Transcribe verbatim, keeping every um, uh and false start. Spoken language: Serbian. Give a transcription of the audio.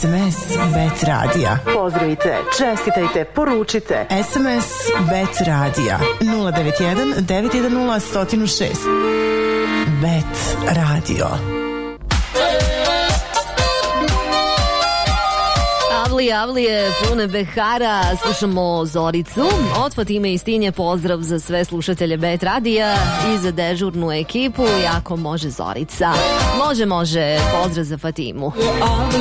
S M S Bet Radija. Pozdravite, čestitajte, poručite. S M S Bet Radija nula devet jedan devet jedan nula jedan zero šest. Bet Radio. Avlije, avlije, pune behara, slušamo Zoricu od Fatime i Stinje. Pozdrav za sve slušatelje Bet Radija i za dežurnu ekipu. Jako može Zorica. Može, može, pozdrav za Fatimu.